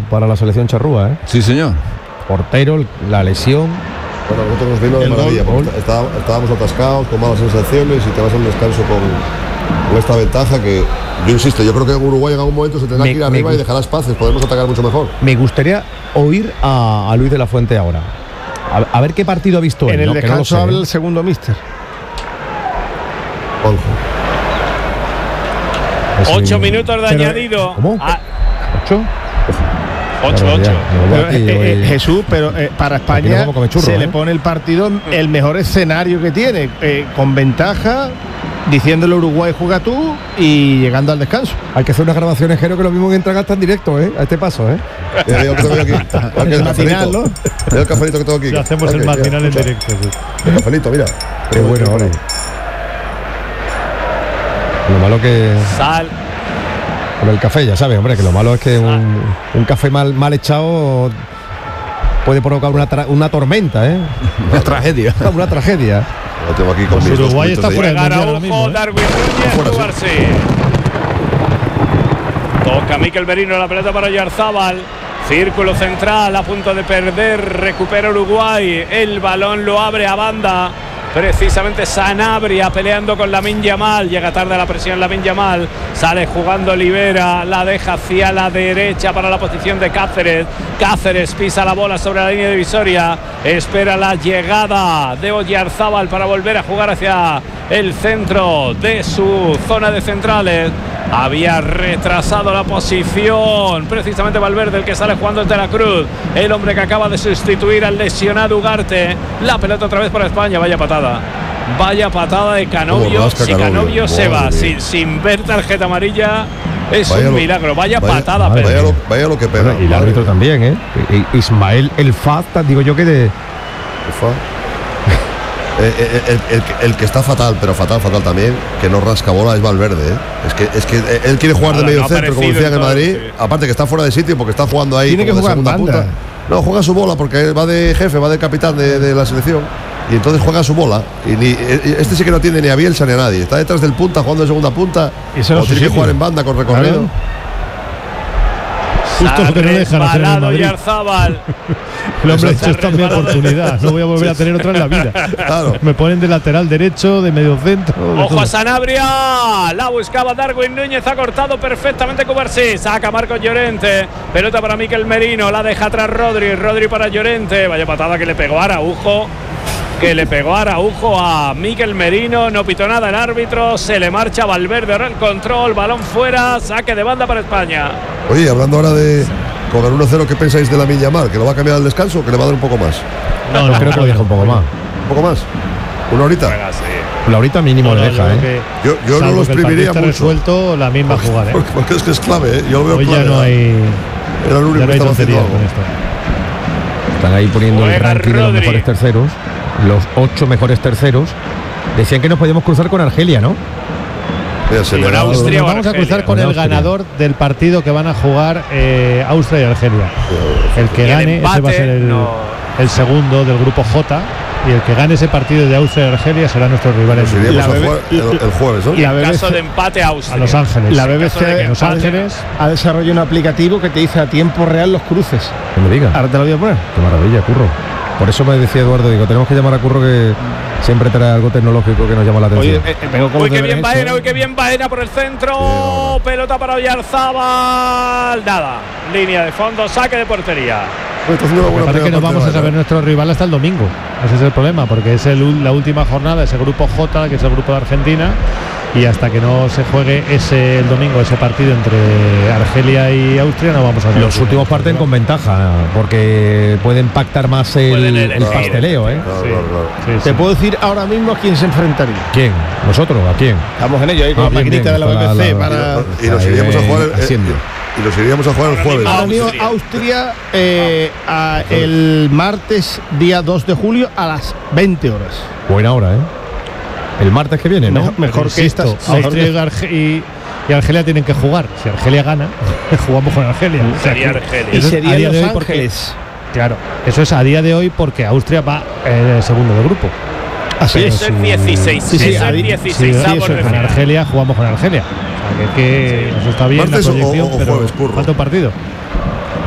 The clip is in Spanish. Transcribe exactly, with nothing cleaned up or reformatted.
para la selección charrúa, ¿eh? Sí, señor. Portero, la lesión. Bueno, nosotros nos vino de maravilla, porque está, estábamos atascados, con malas sensaciones y te vas al descanso con, con esta ventaja que, yo insisto, yo creo que en Uruguay en algún momento se tendrá Me- que ir me arriba y gusta. dejar espacios, podemos atacar mucho mejor. Me gustaría oír a, a Luis de la Fuente ahora. A, a ver qué partido ha visto él. En el ¿no? Que no lo descanso sé, habla ¿eh? el segundo míster. Juanjo. Ese- Ocho minutos de pero- añadido. ¿Cómo? Ah, ¿Ocho? ocho, Claro, ocho. ya, me vuelvo Pero, aquí, eh, eh, voy- Jesús, pero eh, para Aquí no España como come churro, se ¿eh? le pone el partido el mejor escenario que tiene, eh, con ventaja, diciéndole a Uruguay juega tú y llegando al descanso. Hay que hacer unas grabaciones, Jero, que lo mismo que entra hasta en directo, ¿eh? A este paso, ¿eh? Mira, mira lo que tengo yo aquí. Mira El el matinal, cafelito. ¿no? Mira el cafelito que tengo aquí. Ya hacemos Mira el que- matinal mira, en escucha. directo. Sí. El cafelito, mira. Qué bueno, Oli. Lo malo que... Sal. Con el café, ya sabes, hombre, que lo malo es que un, un café mal, mal echado puede provocar una, tra- una tormenta, ¿eh? Una tragedia. Una tragedia. Lo tengo aquí con Pues mis dos Uruguay cubitos está de- fuera del Juega mundial ahora Araujo, mismo, ¿eh? Darwin Núñez, Fuera, sí. jugarse. Toca Mikel Merino la pelota para Oyarzábal. Círculo central a punto de perder. Recupera Uruguay. El balón lo abre a banda. Precisamente Sanabria peleando con Lamine Yamal. Llega tarde la presión Lamine Yamal. Sale jugando Libera. La deja hacia la derecha para la posición de Cáceres. Cáceres pisa la bola sobre la línea divisoria. Espera la llegada de Oyarzábal para volver a jugar hacia el centro de su zona de centrales. Había retrasado la posición precisamente Valverde, el que sale jugando es De la Cruz, el hombre que acaba de sustituir al lesionado Ugarte. La pelota otra vez para España. Vaya patada, vaya patada de Canovio. Cómo rasca Si Canovio Canovio, se madre va mía. sin, sin ver tarjeta amarilla, es Vaya un lo- milagro. Vaya, vaya- patada, madre pero Vaya lo, vaya lo que pega. Bueno, y el madre árbitro mía. también, ¿eh? I- Ismael El Faz, digo yo que de... Ufa. Eh, eh, el, el- el que está fatal, pero fatal, fatal también, que no rasca bola es Valverde, ¿eh? Es que, es que eh, él quiere jugar de Nada, medio no ha centro, como aparecido decían en en todo, Madrid. sí. Aparte que está fuera de sitio porque está jugando ahí. Tiene que como de jugar en segunda banda. punta. No, juega su bola porque va de jefe, va de capitán de, de la selección. Y entonces juega su bola. Y ni, eh, este sí que no tiene ni a Bielsa ni a nadie. Está detrás del punta, jugando de segunda punta. Y ese no o es su tiene que sitio. jugar en banda con recorrido. Claro. Justo lo que no dejan hacer en el resbalado Madrid. Oyarzábal. El hombre ha Está dicho, esta es mi resbalado. oportunidad. No voy a volver a tener otra en la vida. Claro. Me ponen de lateral derecho, de medio centro. de Ojo todo. a Sanabria, la buscaba Darwin Núñez, ha cortado perfectamente Cubarsí, saca Marcos Llorente, pelota para Mikel Merino, la deja atrás Rodri, Rodri para Llorente, vaya patada que le pegó a Araujo, que le pegó a Araujo a Mikel Merino, no pitó nada el árbitro, se le marcha Valverde, ahora el control, balón fuera, saque de banda para España. Oye, hablando ahora de con el uno cero, ¿qué pensáis de Lamine Yamal? ¿Que lo va a cambiar al descanso o que le va a dar un poco más? No, no, Creo que lo deja un poco más. ¿Un poco más? ¿Una horita? Venga, sí. La horita mínimo No, le no, deja, yo ¿eh? creo que, Yo, yo no salvo lo que el exprimiría partido mucho. esté resuelto, la misma Porque, jugada, ¿eh? porque, porque es que es clave, ¿eh? Yo lo veo Hoy clave. ya no ¿eh? hay, Era el único ya no que hay estaba haciendo tonterías algo. con esto. Están ahí poniendo el Juega ranking de los Rodri. mejores terceros. Los ocho mejores terceros. Decían que nos podíamos cruzar con Argelia, ¿no? Mira, se Y le con da- Austria. Nos vamos a Argelia. cruzar con Con el Austria. ganador del partido que van a jugar eh, Austria y Argelia. El que Y el gane, ese va a empate, ser el, no. el segundo del grupo J. Y el que gane ese partido de Austria y Argelia será nuestro rival en Nos iríamos La a bebé- jugar el, el jueves, ¿no? Y La en B B C caso de empate Austria. a Los Ángeles. La B B caso de C que En Los empate, Ángeles. ha desarrollado un aplicativo que te dice a tiempo real los cruces. Que me diga. Ahora te lo voy a poner. Qué maravilla, Curro. Por eso me decía Eduardo, digo, tenemos que llamar a Curro que siempre trae algo tecnológico que nos llama la Oye, atención. eh, eh, vengo con Uy, los qué bien deberes Baena, hechos, uy, qué bien Baena por el centro. Pelota para Oyarzábal. Nada. Línea de fondo, saque de portería. Pues está haciendo una Lo que buena pasa es que no primera vamos a parte, saber ¿no? nuestro rival hasta el domingo. Ese es el problema, porque es el, la última jornada, ese grupo J, que es el grupo de Argentina. Y hasta que no se juegue ese el domingo, ese partido entre Argelia y Austria, no vamos a saber. Los últimos parten con ventaja, porque pueden pactar más el, Pueden el elegir. pasteleo, ¿eh? Claro, Sí. claro, claro. Sí, sí. Te puedo decir ahora mismo a quién se enfrentaría. ¿Quién? ¿Nosotros? ¿A quién? Estamos en ello ahí con Ah, la bien, maquinita bien, de la con la- B B C la- para. Y nos Ahí, iríamos a jugar el, haciendo. y nos iríamos a jugar el jueves. Ahora Ahora mismo Austria. Austria eh, a- el martes día dos de julio a las veinte horas. Buena hora, ¿eh? El martes que viene, ¿no? Mejor, mejor que Insisto, estas. mejor Austria que- y, Arge- y, y Argelia tienen que jugar. Si Argelia gana, jugamos con Argelia. O sea Sería que Argelia. Y eso es a sería día en de Los hoy porque- Ángeles. Claro, eso es a día de hoy porque Austria va eh, segundo de grupo. Así Pero es. Eso es dieciséis. Sí, sí, Eso a es di- dieciséis. Si sí, avos eso de es con final. Argelia jugamos con Argelia. O sea que, que eso está bien ¿Martes la o- proyección, o pero jueves, Curro? falta un partido.